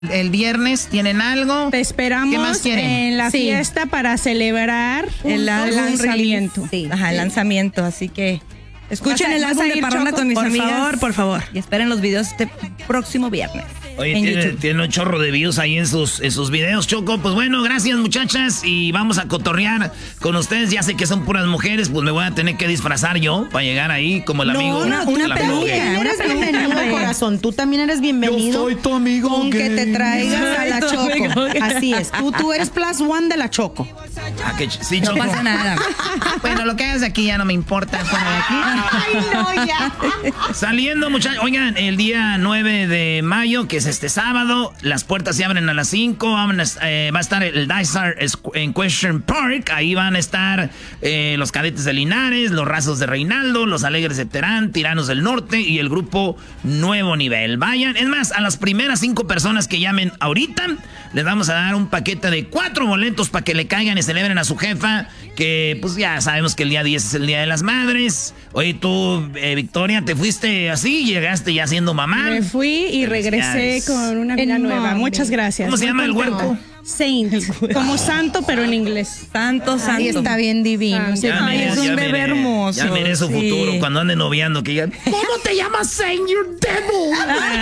El viernes, ¿tienen algo? Te esperamos. ¿Qué más quieren? En la fiesta para celebrar el lanzamiento. Sí. Ajá, el lanzamiento, así que escuchen el álbum de Parranda con mis amigas. Por favor. Y esperen los videos este próximo viernes. Oye, tiene un chorro de views ahí en sus videos, Choco. Pues bueno, gracias, muchachas. Y vamos a cotorrear con ustedes. Ya sé que son puras mujeres, pues me voy a tener que disfrazar yo para llegar ahí como el amigo. Una peluca. Eres bienvenido, corazón. Tú también eres bienvenido. Yo soy tu amigo. Con que te traigas a la Choco. Así es. Tú eres +1 de la Choco. Sí, No Choco. pasa nada. Bueno, lo que hagas aquí ya no me importa. Fuera de aquí. Ay, no, ya. Saliendo, muchachos. Oigan, el día 9 de mayo, que es este sábado, las puertas se abren a las 5. Va a estar el Dysart en Question Park. Ahí van a estar los Cadetes de Linares, los Rasos de Reinaldo, los Alegres de Terán, Tiranos del Norte y el grupo Nuevo Nivel. Vayan, es más, a las primeras 5 personas que llamen ahorita, les vamos a dar un paquete de 4 boletos para que le caigan y celebren a su jefa, que pues ya sabemos que el día 10 es el Día de las Madres. Oye, tú, Victoria, te fuiste así, llegaste ya siendo mamá. Me fui y regresé con una vida nueva. Muchas gracias. ¿Cómo se llama el huerco? Saint, como santo, pero en inglés. Santo. Ahí está bien divino. Es un bebé hermoso. Ya miré su futuro cuando ande noviando, que ya... ¿Cómo te llamas, Señor Devil?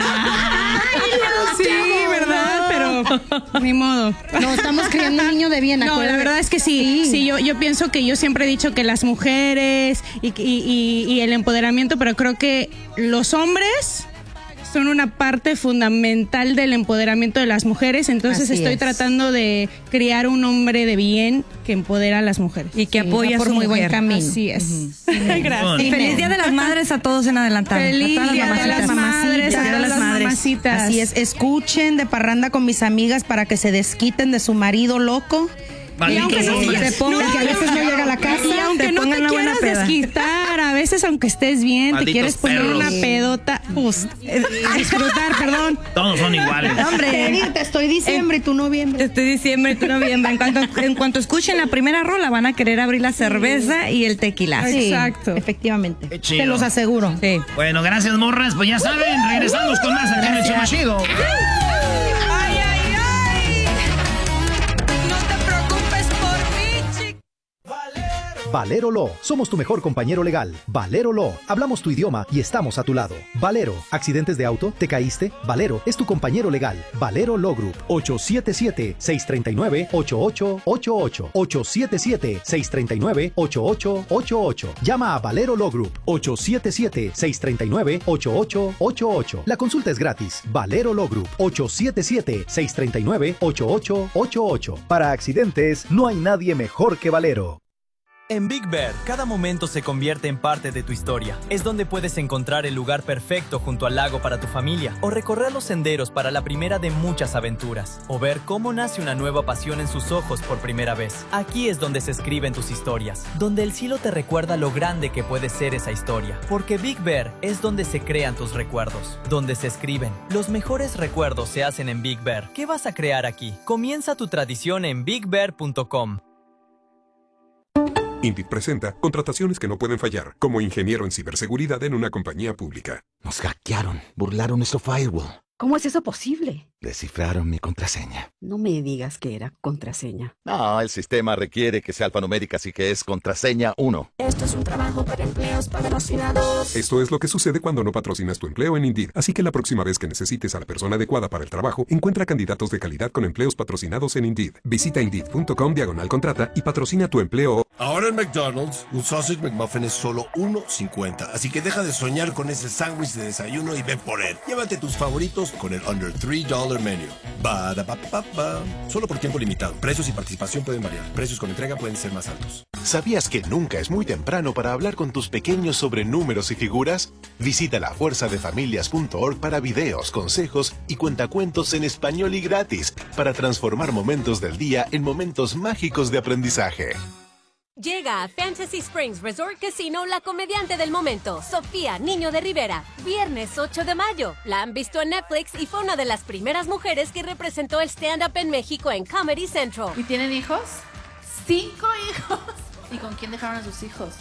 Sí, ¿verdad? Pero ni modo. No, estamos criando un niño de bien. No, la verdad es que sí, yo pienso que yo siempre he dicho que las mujeres y el empoderamiento, pero creo que los hombres son una parte fundamental del empoderamiento de las mujeres, entonces estoy tratando de criar un hombre de bien que empodera a las mujeres. Y que apoya por muy buen camino. Así es. Gracias. Y feliz Día de las Madres a todos en adelantado. Feliz Día de las Madres a todas las mamacitas. Así es, escuchen de Parranda con mis amigas para que se desquiten de su marido loco. Y aunque no te pongan, que a veces no llega a la casa. Y aunque no te quieras desquitar, a veces aunque estés bien, Malditos te quieres poner perros. una pedota, pues, disfrutar, perdón. Todos son iguales. Hombre, Te estoy diciembre y tú noviembre. estoy diciembre y tú noviembre. En cuanto escuchen la primera rola, van a querer abrir la cerveza y el tequila. Sí, Exacto. efectivamente. Qué chido. Te los aseguro. Sí. Bueno, gracias, morras. Pues ya saben, regresamos con más aquí en el Chido. Valero Law. Somos tu mejor compañero legal. Valero Law. Hablamos tu idioma y estamos a tu lado. Valero. ¿Accidentes de auto? ¿Te caíste? Valero es tu compañero legal. Valero Law Group. 877-639-8888. 877-639-8888. Llama a Valero Law Group. 877-639-8888. La consulta es gratis. Valero Law Group. 877-639-8888. Para accidentes, no hay nadie mejor que Valero. En Big Bear, cada momento se convierte en parte de tu historia. Es donde puedes encontrar el lugar perfecto junto al lago para tu familia, o recorrer los senderos para la primera de muchas aventuras, o ver cómo nace una nueva pasión en sus ojos por primera vez. Aquí es donde se escriben tus historias, donde el cielo te recuerda lo grande que puede ser esa historia. Porque Big Bear es donde se crean tus recuerdos, donde se escriben. Los mejores recuerdos se hacen en Big Bear. ¿Qué vas a crear aquí? Comienza tu tradición en bigbear.com. Indeed presenta contrataciones que no pueden fallar, como ingeniero en ciberseguridad en una compañía pública. Nos hackearon, burlaron nuestro firewall. ¿Cómo es eso posible? Descifraron mi contraseña. No me digas que era contraseña. No, el sistema requiere que sea alfanumérica, así que es contraseña 1. Esto es un trabajo para empleos patrocinados. Esto es lo que sucede cuando no patrocinas tu empleo en Indeed. Así que la próxima vez que necesites a la persona adecuada para el trabajo, encuentra candidatos de calidad con empleos patrocinados en Indeed. Visita Indeed.com/contrata y patrocina tu empleo. Ahora en McDonald's, un Sausage McMuffin es solo $1.50. Así que deja de soñar con ese sándwich de desayuno y ve por él. Llévate tus favoritos con el Under $3 Menu. Ba-da-ba-ba-ba. Solo por tiempo limitado. Precios y participación pueden variar. Precios con entrega pueden ser más altos. ¿Sabías que nunca es muy temprano para hablar con tus pequeños sobre números y figuras? Visita lafuerzadefamilias.org para videos, consejos y cuentacuentos en español y gratis para transformar momentos del día en momentos mágicos de aprendizaje. Llega a Fantasy Springs Resort Casino la comediante del momento, Sofía Niño de Rivera. Viernes 8 de mayo. La han visto en Netflix y fue una de las primeras mujeres que representó el stand-up en México en Comedy Central. ¿Y tienen hijos? 5 hijos. ¿Y con quién dejaron a sus hijos?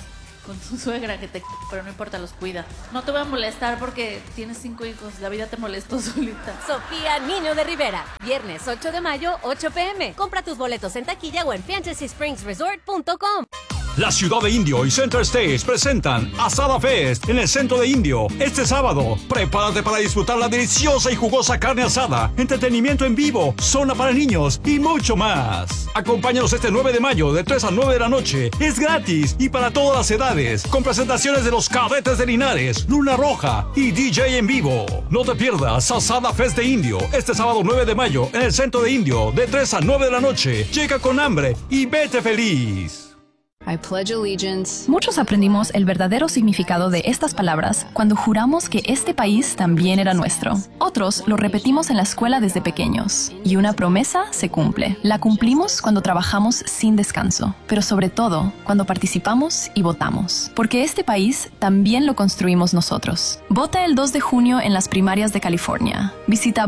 con su suegra pero no importa, los cuida. No te voy a molestar porque tienes 5 hijos, la vida te molestó solita. Sofía Niño de Rivera, viernes 8 de mayo, 8 p.m. Compra tus boletos en taquilla o en FantasySpringsResort.com. La Ciudad de Indio y Center Stage presentan Asada Fest en el centro de Indio este sábado. Prepárate para disfrutar la deliciosa y jugosa carne asada, entretenimiento en vivo, zona para niños y mucho más. Acompáñanos este 9 de mayo de 3 a 9 de la noche. Es gratis y para todas las edades, con presentaciones de los Cadetes de Linares, Luna Roja y DJ en vivo. No te pierdas Asada Fest de Indio este sábado 9 de mayo en el centro de Indio de 3 a 9 de la noche. Llega con hambre y vete feliz. I pledge allegiance. Muchos aprendimos el verdadero significado de estas palabras cuando juramos que este país también era nuestro. Otros lo repetimos en la escuela desde pequeños. Y una promesa se cumple. La cumplimos cuando trabajamos sin descanso, pero sobre todo cuando participamos y votamos. Porque este país también lo construimos nosotros. Vota el 2 de junio en las primarias de California. Visita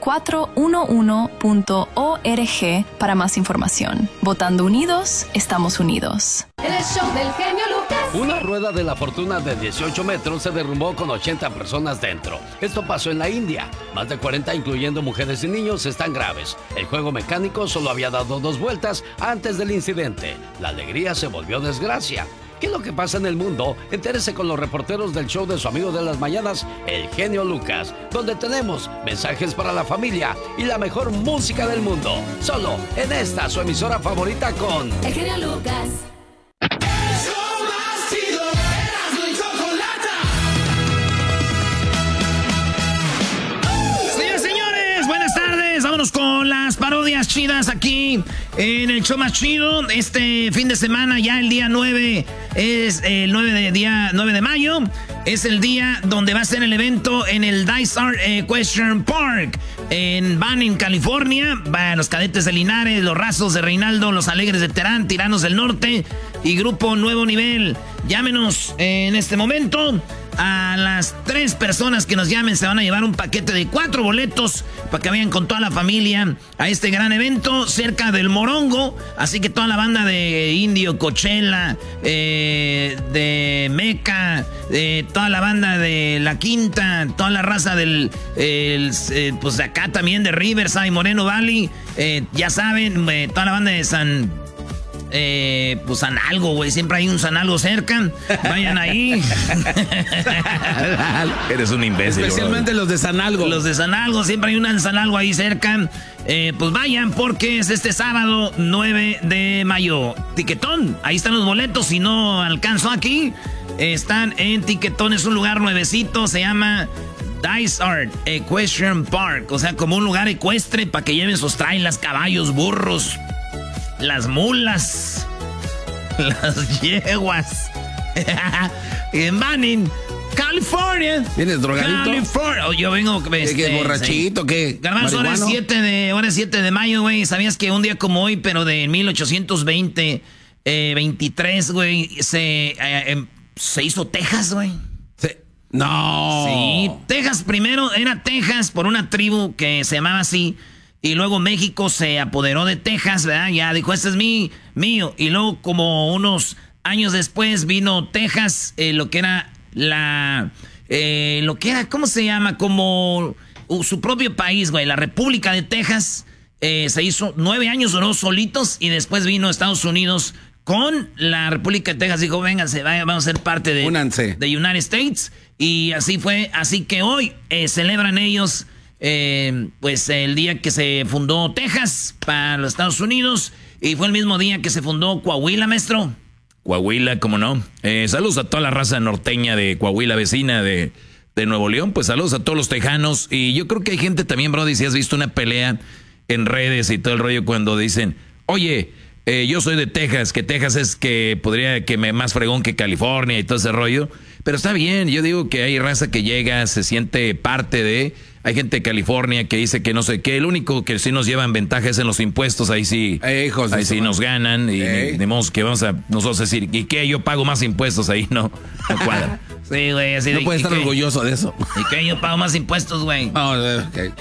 vote411.org para más información. Votando unidos, estamos unidos. El show del genio Lucas. Una rueda de la fortuna de 18 metros se derrumbó con 80 personas dentro. Esto pasó en la India. Más de 40, incluyendo mujeres y niños, están graves. El juego mecánico solo había dado 2 vueltas antes del incidente. La alegría se volvió desgracia. ¿Qué es lo que pasa en el mundo? Entérese con los reporteros del show de su amigo de las mañanas, el genio Lucas, donde tenemos mensajes para la familia y la mejor música del mundo. Solo en esta, su emisora favorita con el genio Lucas. Vámonos con las parodias chidas aquí en el show más chido. Este fin de semana, ya el día 9, es el 9 de mayo. Es el día donde va a ser el evento en el Dysart Equestrian Park en Banning, California. Van los Cadetes de Linares, los Rasos de Reinaldo, los Alegres de Terán, Tiranos del Norte y Grupo Nuevo Nivel. Llámenos en este momento. A las 3 personas que nos llamen se van a llevar un paquete de 4 boletos para que vayan con toda la familia a este gran evento cerca del Morongo. Así que toda la banda de Indio, Coachella, de Meca, toda la banda de La Quinta, toda la raza del pues de acá también de Riverside, Moreno Valley, ya saben, toda la banda de pues San Algo, güey. Siempre hay un San Algo cerca. Vayan ahí. Eres un imbécil. Especialmente bro. Los de San Algo. Los de San Algo, siempre hay un San Algo ahí cerca. Pues vayan porque es este sábado 9 de mayo. Tiquetón, ahí están los boletos. Si no alcanzo aquí, están en Tiquetón. Es un lugar nuevecito, se llama Dysart Equestrian Park. O sea, como un lugar ecuestre para que lleven sus trailers, caballos, burros, las mulas, las yeguas. En Banning, California. ¿Vienes drogadito? California. Oh, yo vengo... ¿Qué borrachito? ¿Qué? Garbanzo, ahora es 7 de mayo, güey. ¿Sabías que un día como hoy, pero de 1823, güey, se hizo Texas, güey? No. Sí, Texas primero era Texas por una tribu que se llamaba así. Y luego México se apoderó de Texas, ¿verdad? Ya dijo, este es mío. Y luego como unos años después vino Texas, lo que era ¿cómo se llama? Como su propio país, güey, la República de Texas. Se hizo 9 años, duró solitos y después vino Estados Unidos con la República de Texas. Dijo, vénganse, vamos a ser parte de United States. Y así fue, así que hoy celebran ellos... pues el día que se fundó Texas para los Estados Unidos y fue el mismo día que se fundó Coahuila, maestro. Coahuila, ¿cómo no? Saludos a toda la raza norteña de Coahuila, vecina de Nuevo León. Pues saludos a todos los tejanos. Y yo creo que hay gente también, Brody, si has visto una pelea en redes y todo el rollo cuando dicen, oye, yo soy de Texas, que Texas es que podría que me más fregón que California y todo ese rollo. Pero está bien, yo digo que hay raza que llega, se siente parte de... Hay gente de California que dice que no sé qué. El único que sí nos llevan ventaja es en los impuestos. Ahí sí, ahí sí nos ganan. Y de modo que vamos a nosotros decir, ¿y qué? Yo pago más impuestos ahí, no cuadra. Sí, güey. Así no puedes estar orgulloso de eso. ¿Y qué? Yo pago más impuestos, güey.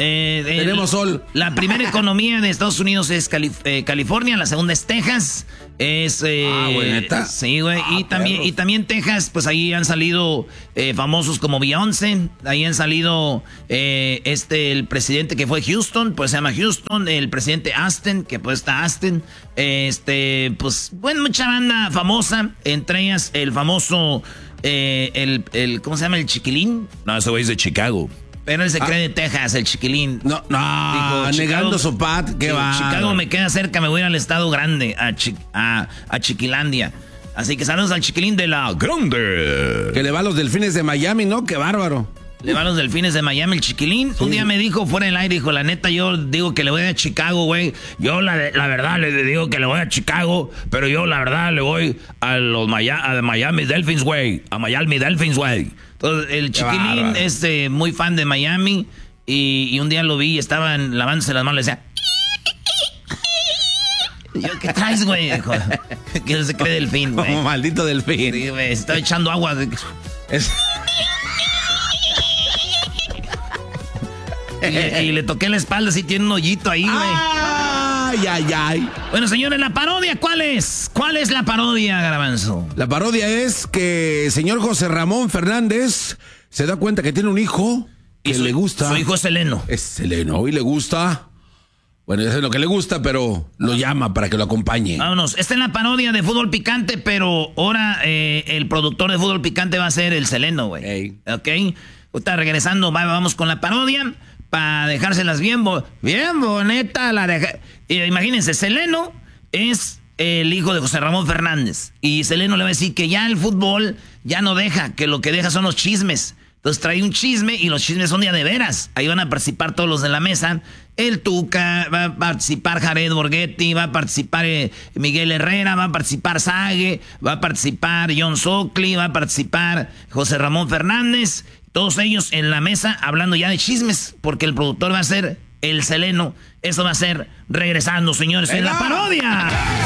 Tenemos sol. La primera economía de Estados Unidos es California. La segunda es Texas. ¿neta? Sí, güey. Y también Texas, pues ahí han salido famosos como Beyoncé. Ahí han salido el presidente que fue Houston, pues se llama Houston. El presidente Aston, que pues está Aston. Pues, bueno, mucha banda famosa. Entre ellas el famoso, ¿cómo se llama? El Chiquilín. No, ese güey es de Chicago. Pero él se cree de Texas, el Chiquilín. No, dijo, negando su pat, qué va. Chicago me queda cerca, me voy a ir al estado grande, a Chiquilandia. Así que saludos al Chiquilín de la Grande. Que le va a los Delfines de Miami, ¿no? Qué bárbaro. Le va a los Delfines de Miami, el Chiquilín. Sí. Un día me dijo fuera del aire, dijo, la neta, yo digo que le voy a Chicago, güey. Yo la verdad le digo que le voy a Chicago, pero yo la verdad le voy a Miami Dolphins, güey. A Miami Dolphins, güey. Entonces, el Chiquilín es muy fan de Miami y un día lo vi y estaban lavándose las manos y le decía... Yo, ¿qué traes, güey? Que se cree delfín, güey. Como maldito delfín. Sí, güey, estaba echando agua. Y le toqué la espalda, así tiene un hoyito ahí, güey. Ay. Bueno, señores, ¿la parodia cuál es? ¿Cuál es la parodia, Garbanzo? La parodia es que el señor José Ramón Fernández se da cuenta que tiene un hijo que le gusta. Su hijo es Seleno. Es Seleno y le gusta. Bueno, ya sé lo que le gusta, pero lo llama para que lo acompañe. Vámonos. Esta es la parodia de Fútbol Picante, pero ahora el productor de Fútbol Picante va a ser el Seleno, güey. Hey. ¿Ok? Ahorita regresando, vamos con la parodia. Para dejárselas bien bonita. Imagínense, Seleno es el hijo de José Ramón Fernández. Y Seleno le va a decir que ya el fútbol ya no deja, que lo que deja son los chismes. Entonces trae un chisme y los chismes son de veras. Ahí van a participar todos los de la mesa. El Tuca, va a participar Jared Borghetti, va a participar Miguel Herrera, va a participar Sague, va a participar John Sockley, va a participar José Ramón Fernández. Todos ellos en la mesa hablando ya de chismes, porque el productor va a ser el Seleno. Eso va a ser regresando, señores, en la parodia.